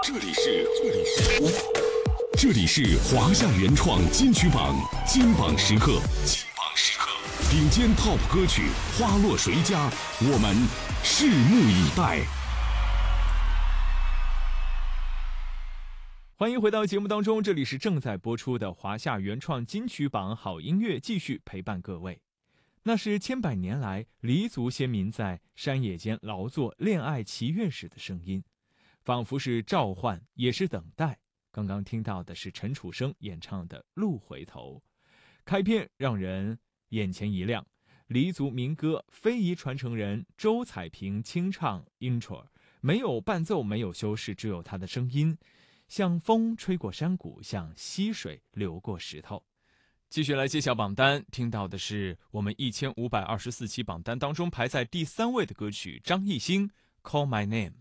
这里是华夏原创金曲榜金榜时刻，顶尖 TOP 歌曲花落谁家，我们拭目以待。 欢迎回到节目当中，这里是正在播出的华夏原创金曲榜好音乐，继续陪伴各位。那是千百年来黎族先民在山野间劳作恋爱祈愿时的声音，仿佛是召唤，也是等待。刚刚听到的是陈楚生演唱的《路回头》，开篇让人眼前一亮。黎族民歌非遗传承人周彩萍清唱 intro， 没有伴奏，没有修饰，只有她的声音，像风吹过山谷，像溪水流过石头。继续来揭晓榜单，听到的是我们1524期榜单当中排在第3位的歌曲，张艺兴 Call My Name。